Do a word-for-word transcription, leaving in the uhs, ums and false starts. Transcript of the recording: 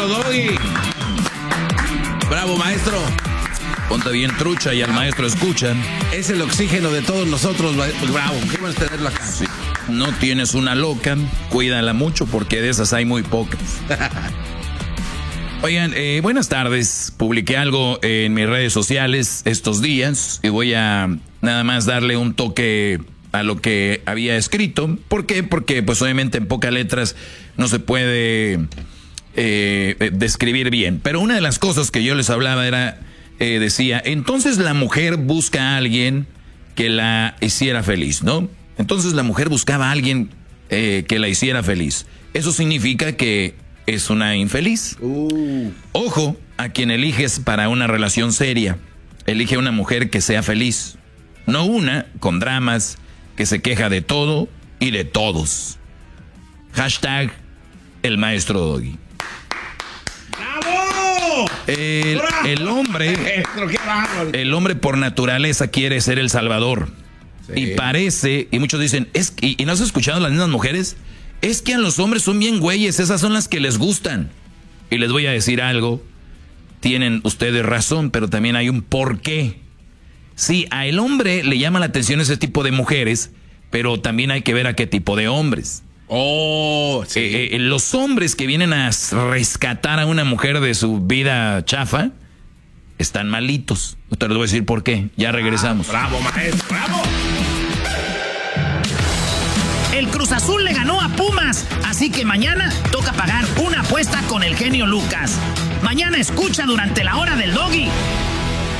maestro Doggy. Bravo, maestro. Ponte bien trucha y al maestro escuchan. Es el oxígeno de todos nosotros, bravo. Qué bueno es tenerlo acá. Sí. No tienes una loca, cuídala mucho porque de esas hay muy pocas. Oigan, eh, buenas tardes. Publiqué algo en mis redes sociales estos días y voy a nada más darle un toque a lo que había escrito. ¿Por qué? Porque pues obviamente en pocas letras no se puede eh, describir bien. Pero una de las cosas que yo les hablaba era... Eh, decía, entonces la mujer busca a alguien que la hiciera feliz, ¿no? Entonces la mujer buscaba a alguien eh, que la hiciera feliz. Eso significa que es una infeliz. Uh. Ojo a quien eliges para una relación seria. Elige una mujer que sea feliz. No una con dramas, que se queja de todo y de todos. Hashtag el maestro Doggy. El, el hombre el hombre por naturaleza quiere ser el salvador. Sí. Y parece, y muchos dicen, es y, y no has escuchado a las mismas mujeres, es que a los hombres son bien güeyes, esas son las que les gustan. Y les voy a decir algo, tienen ustedes razón, pero también hay un porqué. Sí, a el hombre le llama la atención ese tipo de mujeres, pero también hay que ver a qué tipo de hombres. Oh, sí. Eh, eh, los hombres que vienen a rescatar a una mujer de su vida chafa están malitos. Te les voy a decir por qué. Ya regresamos. Ah, bravo, maestro, bravo. El Cruz Azul le ganó a Pumas, así que mañana toca pagar una apuesta con el genio Lucas. Mañana escucha durante la hora del Doggy